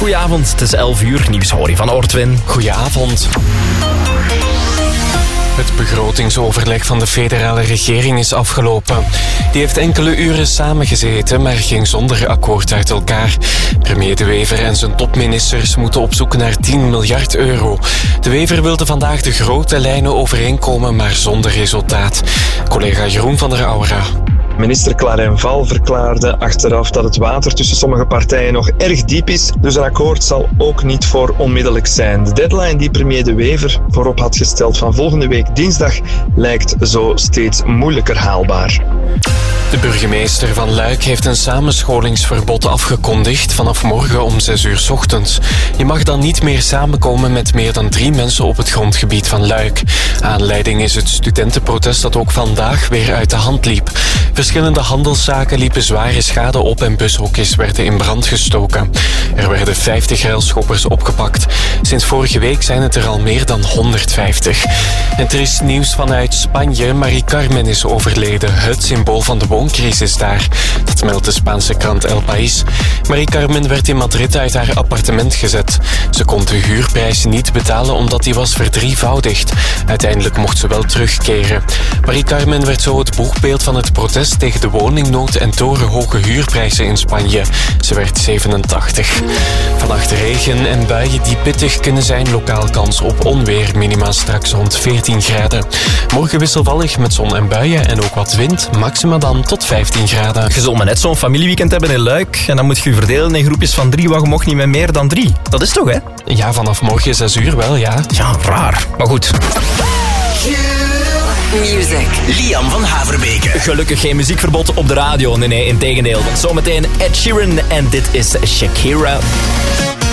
Goedenavond, het is 11 uur. Nieuws hoor je van Ortwin. Goedenavond. Het begrotingsoverleg van de federale regering is afgelopen. Die heeft enkele uren samengezeten, maar ging zonder akkoord uit elkaar. Premier De Wever en zijn topministers moeten op zoek naar 10 miljard euro. De Wever wilde vandaag de grote lijnen overeenkomen, maar zonder resultaat. Collega Jeroen van der Aura. Minister Clarenval verklaarde achteraf dat het water tussen sommige partijen nog erg diep is, dus een akkoord zal ook niet voor onmiddellijk zijn. De deadline die premier De Wever voorop had gesteld van volgende week dinsdag lijkt zo steeds moeilijker haalbaar. De burgemeester van Luik heeft een samenscholingsverbod afgekondigd vanaf morgen om 6 uur 's ochtends. Je mag dan niet meer samenkomen met meer dan 3 mensen op het grondgebied van Luik. Aanleiding is het studentenprotest dat ook vandaag weer uit de hand liep. Verschillende handelszaken liepen zware schade op en bushokjes werden in brand gestoken. Er werden 50 railschoppers opgepakt. Sinds vorige week zijn het er al meer dan 150. En er is nieuws vanuit Spanje. Mari Carmen is overleden, het symbool van de wooncrisis daar. Dat meldt de Spaanse krant El País. Mari Carmen werd in Madrid uit haar appartement gezet. Ze kon de huurprijs niet betalen omdat die was verdrievoudigd. Uiteindelijk mocht ze wel terugkeren. Mari Carmen werd zo het boegbeeld van het protest tegen de woningnood en torenhoge huurprijzen in Spanje. Ze werd 87. Vannacht regen en buien die pittig kunnen zijn. Lokaal kans op onweer. Minima straks rond 14 graden. Morgen wisselvallig met zon en buien en ook wat wind. Maxima dan tot 15 graden. Je zult maar net zo'n familieweekend hebben in Luik. En dan moet je verdelen in groepjes van 3, want je mocht niet met meer dan 3. Dat is toch, hè? Ja, vanaf morgen 6 uur wel, ja. Ja, raar. Maar goed. Music. Liam van Haverbeke. Gelukkig geen muziekverbod op de radio. Nee, integendeel. Want zometeen Ed Sheeran en dit is Shakira.